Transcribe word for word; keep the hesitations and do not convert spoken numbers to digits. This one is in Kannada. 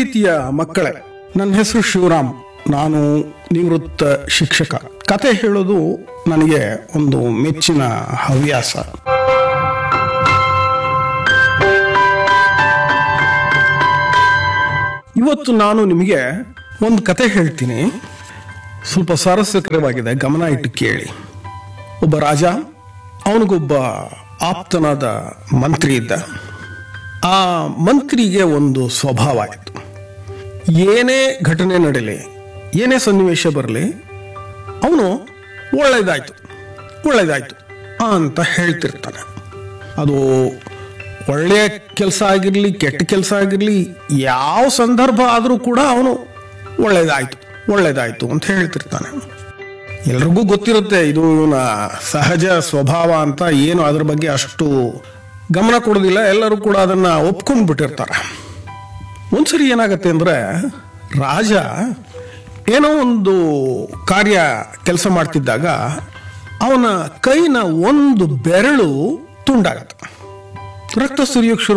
ಪ್ರೀತಿಯ ಮಕ್ಕಳೇ, ನನ್ನ ಹೆಸರು ಶಿವರಾಮ್. ನಾನು ನಿವೃತ್ತ ಶಿಕ್ಷಕ. ಕತೆ ಹೇಳೋದು ನನಗೆ ಒಂದು ಮೆಚ್ಚಿನ ಹವ್ಯಾಸ. ಇವತ್ತು ನಾನು ನಿಮಗೆ ಒಂದು ಕತೆ ಹೇಳ್ತೀನಿ. ಸ್ವಲ್ಪ ಸ್ವಾರಸ್ಯಕರವಾಗಿದೆ, ಗಮನ ಇಟ್ಟು ಕೇಳಿ. ಒಬ್ಬ ರಾಜ, ಅವನಿಗೊಬ್ಬ ಆಪ್ತನಾದ ಮಂತ್ರಿ ಇದ್ದ. ಆ ಮಂತ್ರಿಗೆ ಒಂದು ಸ್ವಭಾವ ಆಯಿತು. ಏನೇ ಘಟನೆ ನಡೀಲಿ, ಏನೇ ಸನ್ನಿವೇಶ ಬರಲಿ, ಅವನು ಒಳ್ಳೇದಾಯ್ತು ಒಳ್ಳೇದಾಯ್ತು ಅಂತ ಹೇಳ್ತಿರ್ತಾನೆ. ಅದು ಒಳ್ಳೆಯ ಕೆಲಸ ಆಗಿರಲಿ, ಕೆಟ್ಟ ಕೆಲಸ ಆಗಿರಲಿ, ಯಾವ ಸಂದರ್ಭ ಆದರೂ ಕೂಡ ಅವನು ಒಳ್ಳೇದಾಯ್ತು ಒಳ್ಳೇದಾಯ್ತು ಅಂತ ಹೇಳ್ತಿರ್ತಾನೆ. ಎಲ್ರಿಗೂ ಗೊತ್ತಿರುತ್ತೆ ಇದು ಇವನ ಸಹಜ ಸ್ವಭಾವ ಅಂತ. ಏನು ಅದ್ರ ಬಗ್ಗೆ ಅಷ್ಟು ಗಮನ ಕೊಡೋದಿಲ್ಲ, ಎಲ್ಲರೂ ಕೂಡ ಅದನ್ನ ಒಪ್ಕೊಂಡು ಬಿಟ್ಟಿರ್ತಾರೆ. ಒಂದ್ಸರಿ ಏನಾಗತ್ತೆ ಅಂದ್ರೆ, ರಾಜ ಏನೋ ಒಂದು ಕಾರ್ಯ ಕೆಲಸ ಮಾಡ್ತಿದ್ದಾಗ ಅವನ ಕೈನ ಒಂದು ಬೆರಳು ತುಂಡಾಗತ್ತೆ, ರಕ್ತ ಸುರಿಯೋಕೆ ಶುರು